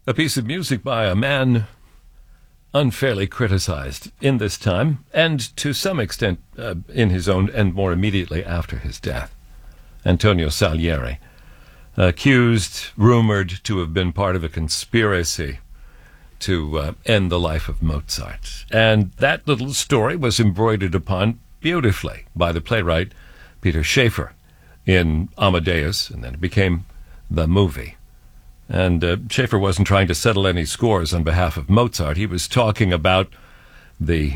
A piece of music by a man unfairly criticized in this time, and to some extent in his own, and more immediately after his death. Antonio Salieri, accused, rumored to have been part of a conspiracy to end the life of Mozart. And that little story was embroidered upon beautifully by the playwright Peter Shaffer in Amadeus, and then it became the movie. And Shaffer wasn't trying to settle any scores on behalf of Mozart. He was talking about the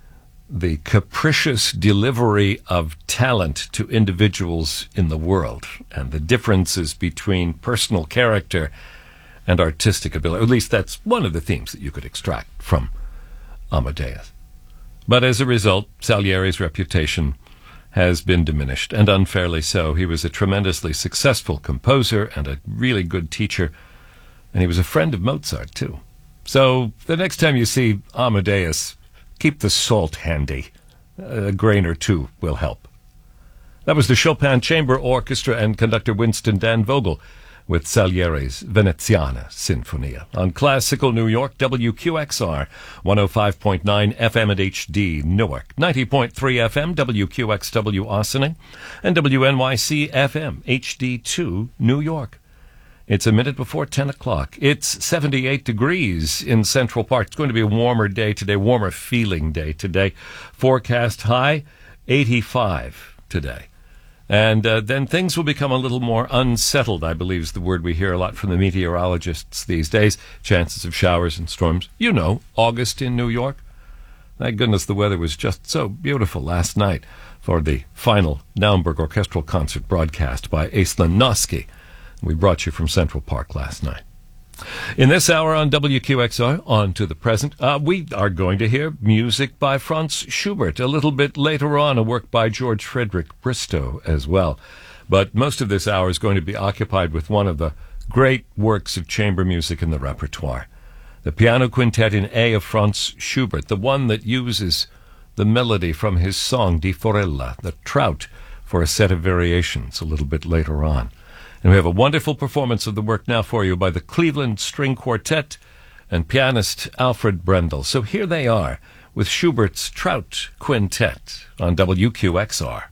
capricious delivery of talent to individuals in the world and the differences between personal character and artistic ability. At least that's one of the themes that you could extract from Amadeus. But as a result, Salieri's reputation has been diminished, and unfairly so. He was a tremendously successful composer and a really good teacher, and he was a friend of Mozart, too. So the next time you see Amadeus, keep the salt handy. A grain or two will help. That was the Chopin Chamber Orchestra and conductor Winston Dan Vogel with Salieri's Veneziana Sinfonia on Classical New York, WQXR, 105.9 FM at HD Newark, 90.3 FM, WQXW Ossining, and WNYC FM, HD2 New York. It's a minute before 10 o'clock. It's 78 degrees in Central Park. It's going to be a warmer day today, warmer feeling day today. Forecast high, 85 today. And then things will become a little more unsettled, I believe is the word we hear a lot from the meteorologists these days. Chances of showers and storms. You know, August in New York. Thank goodness the weather was just so beautiful last night for the final Naumburg Orchestral Concert broadcast by Aislinn Noski. We brought you from Central Park last night. In this hour on WQXR, on to the present, we are going to hear music by Franz Schubert. A little bit later on, a work by George Frederick Bristow as well. But most of this hour is going to be occupied with one of the great works of chamber music in the repertoire. The Piano Quintet in A of Franz Schubert, the one that uses the melody from his song Die Forelle, the Trout, for a set of variations a little bit later on. And we have a wonderful performance of the work now for you by the Cleveland String Quartet and pianist Alfred Brendel. So here they are with Schubert's Trout Quintet on WQXR.